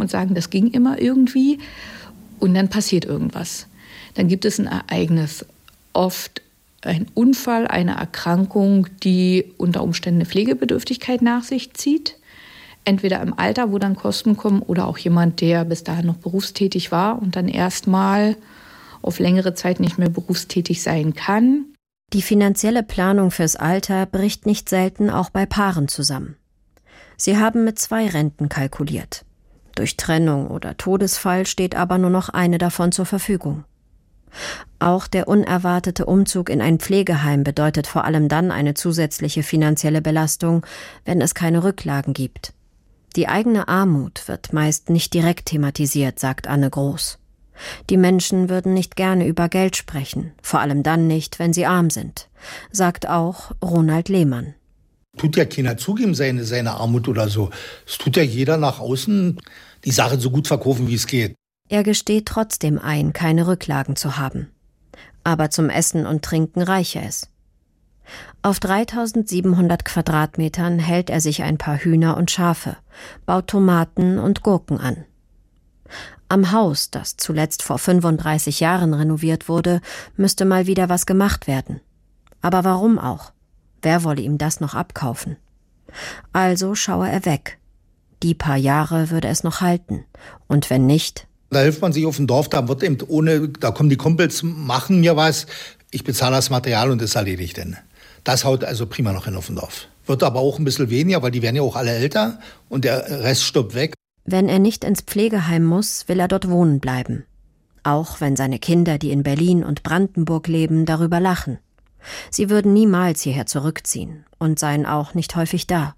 und sagen, das ging immer irgendwie. Und dann passiert irgendwas. Dann gibt es ein Ereignis, oft ein Unfall, eine Erkrankung, die unter Umständen eine Pflegebedürftigkeit nach sich zieht. Entweder im Alter, wo dann Kosten kommen, oder auch jemand, der bis dahin noch berufstätig war und dann erstmal auf längere Zeit nicht mehr berufstätig sein kann. Die finanzielle Planung fürs Alter bricht nicht selten auch bei Paaren zusammen. Sie haben mit 2 Renten kalkuliert. Durch Trennung oder Todesfall steht aber nur noch eine davon zur Verfügung. Auch der unerwartete Umzug in ein Pflegeheim bedeutet vor allem dann eine zusätzliche finanzielle Belastung, wenn es keine Rücklagen gibt. Die eigene Armut wird meist nicht direkt thematisiert, sagt Anne Groß. Die Menschen würden nicht gerne über Geld sprechen, vor allem dann nicht, wenn sie arm sind, sagt auch Ronald Lehmann. Tut ja keiner zugeben seine Armut oder so. Es tut ja jeder nach außen die Sache so gut verkaufen, wie es geht. Er gesteht trotzdem ein, keine Rücklagen zu haben. Aber zum Essen und Trinken reiche es. Auf 3.700 Quadratmetern hält er sich ein paar Hühner und Schafe, baut Tomaten und Gurken an. Am Haus, das zuletzt vor 35 Jahren renoviert wurde, müsste mal wieder was gemacht werden. Aber warum auch? Wer wolle ihm das noch abkaufen? Also schaue er weg. Die paar Jahre würde es noch halten. Und wenn nicht? Da hilft man sich auf dem Dorf, da kommen die Kumpels, machen mir was, ich bezahle das Material und das erledigt dann. Das haut also prima noch hin auf dem Dorf. Wird aber auch ein bisschen weniger, weil die werden ja auch alle älter und der Rest stirbt weg. Wenn er nicht ins Pflegeheim muss, will er dort wohnen bleiben. Auch wenn seine Kinder, die in Berlin und Brandenburg leben, darüber lachen. Sie würden niemals hierher zurückziehen und seien auch nicht häufig da.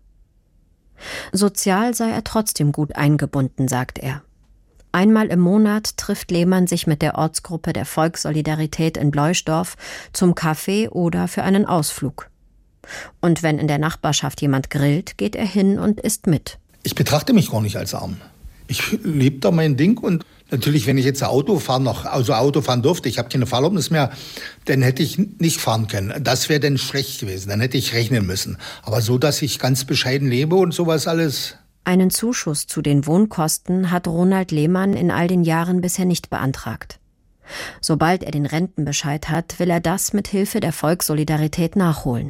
Sozial sei er trotzdem gut eingebunden, sagt er. Einmal im Monat trifft Lehmann sich mit der Ortsgruppe der Volkssolidarität in Bleusdorf zum Kaffee oder für einen Ausflug. Und wenn in der Nachbarschaft jemand grillt, geht er hin und isst mit. Ich betrachte mich gar nicht als arm. Ich lebe da mein Ding und natürlich, wenn ich jetzt Auto fahren durfte, ich habe keine Fahrerlaubnis mehr, dann hätte ich nicht fahren können. Das wäre dann schlecht gewesen, dann hätte ich rechnen müssen. Aber so, dass ich ganz bescheiden lebe und sowas alles. Einen Zuschuss zu den Wohnkosten hat Ronald Lehmann in all den Jahren bisher nicht beantragt. Sobald er den Rentenbescheid hat, will er das mit Hilfe der Volkssolidarität nachholen.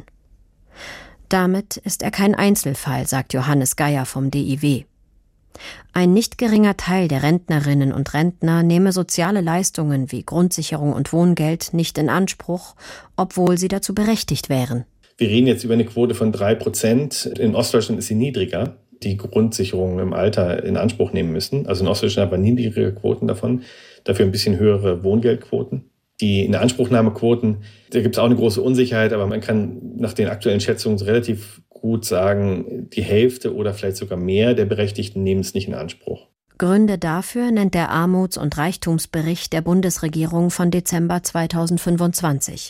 Damit ist er kein Einzelfall, sagt Johannes Geier vom DIW. Ein nicht geringer Teil der Rentnerinnen und Rentner nehme soziale Leistungen wie Grundsicherung und Wohngeld nicht in Anspruch, obwohl sie dazu berechtigt wären. Wir reden jetzt über eine Quote von 3%. In Ostdeutschland ist sie niedriger, die Grundsicherung im Alter in Anspruch nehmen müssen. Also in Ostdeutschland haben wir niedrigere Quoten davon, dafür ein bisschen höhere Wohngeldquoten. Die Inanspruchnahmequoten, da gibt es auch eine große Unsicherheit, aber man kann nach den aktuellen Schätzungen relativ gut sagen, die Hälfte oder vielleicht sogar mehr der Berechtigten nehmen es nicht in Anspruch. Gründe dafür nennt der Armuts- und Reichtumsbericht der Bundesregierung von Dezember 2025.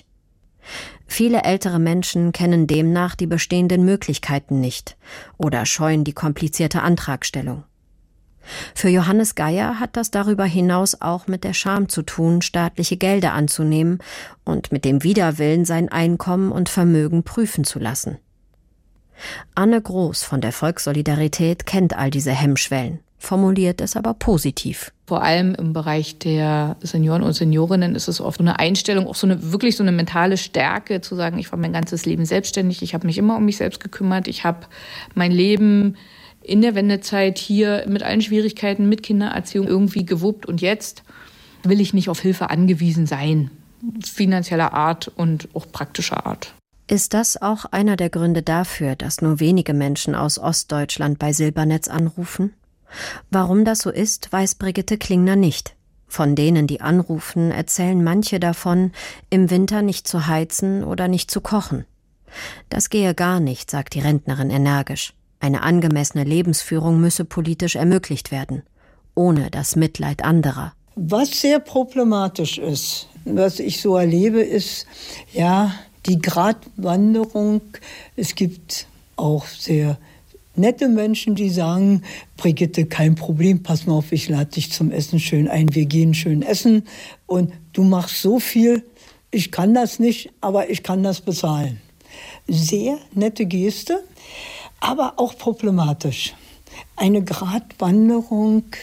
Viele ältere Menschen kennen demnach die bestehenden Möglichkeiten nicht oder scheuen die komplizierte Antragstellung. Für Johannes Geier hat das darüber hinaus auch mit der Scham zu tun, staatliche Gelder anzunehmen und mit dem Widerwillen, sein Einkommen und Vermögen prüfen zu lassen. Anne Groß von der Volkssolidarität kennt all diese Hemmschwellen, formuliert es aber positiv. Vor allem im Bereich der Senioren und Seniorinnen ist es oft so eine Einstellung, auch wirklich so eine mentale Stärke, zu sagen, ich war mein ganzes Leben selbstständig, ich habe mich immer um mich selbst gekümmert, ich habe mein Leben in der Wendezeit hier mit allen Schwierigkeiten, mit Kindererziehung irgendwie gewuppt und jetzt will ich nicht auf Hilfe angewiesen sein, finanzieller Art und auch praktischer Art. Ist das auch einer der Gründe dafür, dass nur wenige Menschen aus Ostdeutschland bei Silbernetz anrufen? Warum das so ist, weiß Brigitte Klingner nicht. Von denen, die anrufen, erzählen manche davon, im Winter nicht zu heizen oder nicht zu kochen. Das gehe gar nicht, sagt die Rentnerin energisch. Eine angemessene Lebensführung müsse politisch ermöglicht werden, ohne das Mitleid anderer. Was sehr problematisch ist, was ich so erlebe, ist die Gratwanderung. Es gibt auch sehr nette Menschen, die sagen, Brigitte, kein Problem, pass mal auf, ich lade dich zum Essen schön ein, wir gehen schön essen und du machst so viel, ich kann das nicht, aber ich kann das bezahlen. Sehr nette Geste, aber auch problematisch. Eine Gratwanderung